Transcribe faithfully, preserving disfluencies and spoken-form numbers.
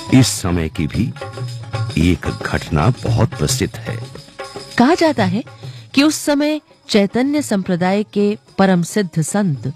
इस समय की भी एक घटना बहुत प्रसिद्ध है। कहा जाता है कि उस समय चैतन्य संप्रदाय के परम सिद्ध संत